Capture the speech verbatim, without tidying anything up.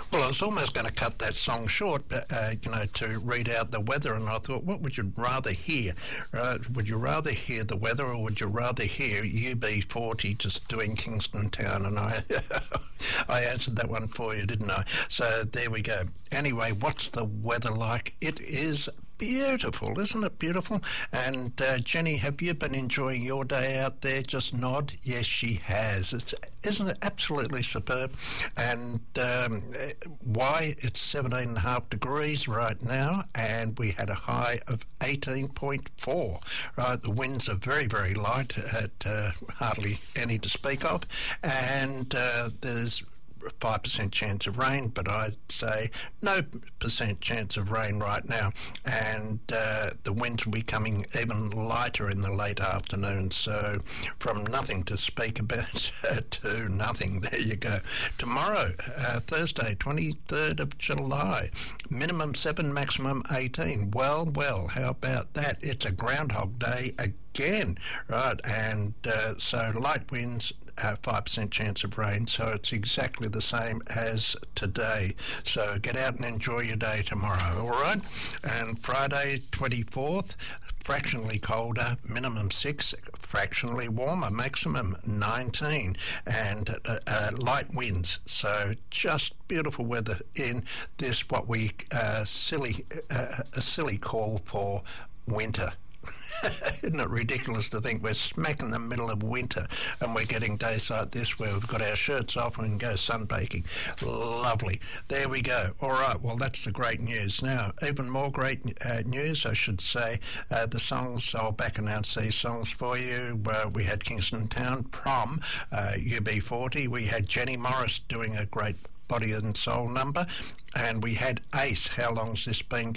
Well, I was almost going to cut that song short, uh, you know, to read out the weather, and I thought, what would you rather hear? Uh, would you rather hear the weather, or would you rather hear U B forty just doing Kingston Town? And I, I answered that one for you, didn't I? So there we go. Anyway, what's the weather like? It is beautiful, isn't it beautiful? And uh, Jenny, have you been enjoying your day out there? Just nod. Yes, she has. It's, isn't it absolutely superb? And um, why? It's seventeen and a half degrees right now, and we had a high of eighteen point four. Right, the winds are very, very light, at uh, hardly any to speak of, and uh, there's five percent chance of rain, but I'd say no percent chance of rain right now, and uh, the winds will be coming even lighter in the late afternoon, so from nothing to speak about to nothing. There you go. Tomorrow, uh, Thursday, twenty-third of July, minimum seven, maximum eighteen. Well, well, how about that? It's a Groundhog Day again, right? And uh, so light winds, uh, five percent chance of rain, so it's exactly the same as today. So get out and enjoy your day tomorrow, all right? And Friday, twenty-fourth, fractionally colder, minimum six, fractionally warmer, maximum nineteen, and uh, uh, light winds. So just beautiful weather in this, what we uh, silly, uh, a silly call for winter. Isn't it ridiculous to think we're smack in the middle of winter and we're getting days like this where we've got our shirts off and we can go sunbaking? Lovely. There we go. All right, well, that's the great news. Now, even more great uh, news, I should say, uh, the songs, I'll back announce these songs for you. Uh, we had Kingston Town, Prom, uh, U B forty. We had Jenny Morris doing a great Body and Soul number. And we had Ace, How Long's This Been